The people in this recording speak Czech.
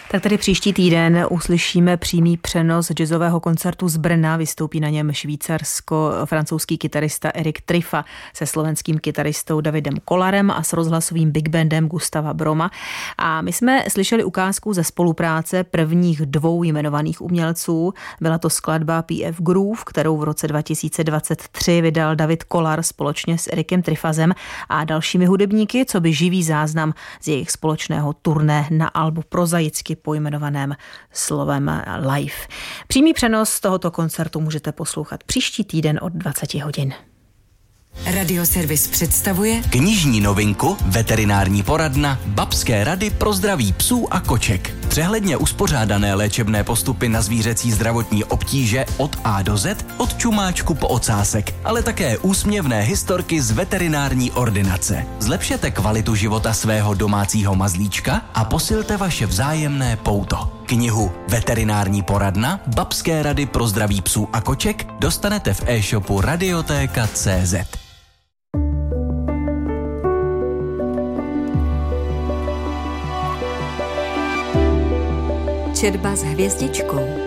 Tak tady příští týden uslyšíme přímý přenos jazzového koncertu z Brna. Vystoupí na něm švýcarsko-francouzský kytarista Erik Triffa se slovenským kytaristou Davidem Kollarem a s rozhlasovým big bandem Gustava Broma. A my jsme slyšeli ukázku ze spolupráce prvních dvou jmenovaných umělců. Byla to skladba PF Groove, kterou v roce 2023 vydal David Kollar společně s Erikem Triffazem a dalšími hudebníky, co by živý záznam z jejich společného turné na albu prozaicky pojmenovaném slovem Live. Přímý přenos tohoto koncertu můžete poslouchat příští týden od 20 hodin. Radioservis představuje knižní novinku, veterinární poradna, babské rady pro zdraví psů a koček. Přehledně uspořádané léčebné postupy na zvířecí zdravotní obtíže od A do Z, od čumáčku po ocásek, ale také úsměvné historky z veterinární ordinace. Zlepšete kvalitu života svého domácího mazlíčka a posilte vaše vzájemné pouto. Knihu Veterinární poradna, babské rady pro zdraví psů a koček dostanete v e-shopu Radiotéka.cz. Četba s hvězdičkou.